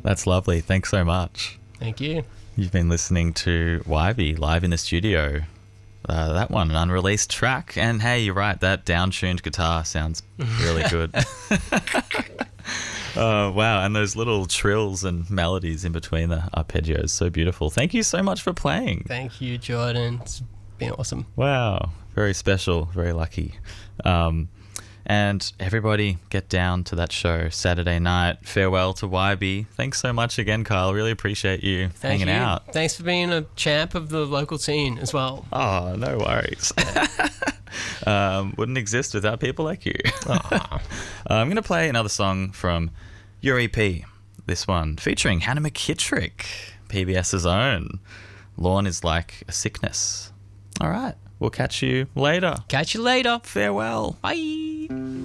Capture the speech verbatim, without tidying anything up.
That's lovely. Thanks so much. Thank you. You've been listening to Wybie live in the studio. Uh, that one, an unreleased track. And hey, you're right, that down-tuned guitar sounds really good. Oh, wow. And those little trills and melodies in between the arpeggios, so beautiful. Thank you so much for playing. Thank you, Jordan. It's been awesome. Wow. Very special, very lucky. Um, and everybody get down to that show Saturday night. Farewell to Wybie. Thanks so much again, Kyle. Really appreciate you Thank hanging you. out. Thanks for being a champ of the local scene as well. Oh, no worries. um, wouldn't exist without people like you. uh, I'm going to play another song from your E P. This one featuring Hannah McKittrick, PBS's own. Lawn is like a sickness. All right. We'll catch you later. Catch you later. Farewell. Bye.